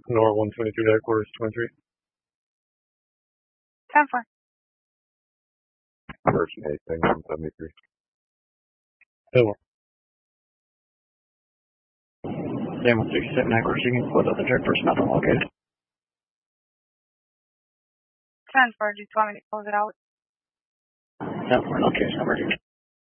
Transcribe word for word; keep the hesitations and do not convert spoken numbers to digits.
Nor one twenty-two to headquarters twenty-three. ten four. Virgin eight, thing one seventy-three. ten one. Same with sixty-seven headquarters, you can split up the third person up and located. ten four, do you want me to close it out? ten four, location, emergency.